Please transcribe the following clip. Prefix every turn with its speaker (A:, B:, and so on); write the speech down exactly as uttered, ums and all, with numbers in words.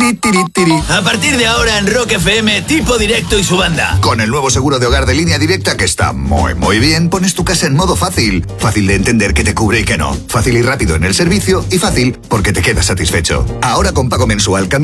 A: Tiri, tiri, tiri.
B: A partir de ahora en Rock F M, Tipo Directo y su banda.
A: Con el nuevo seguro de hogar de Línea Directa que está muy, muy bien, pones tu casa en modo fácil. Fácil de entender que te cubre y que no. Fácil y rápido en el servicio y fácil porque te quedas satisfecho. Ahora con pago mensual cambia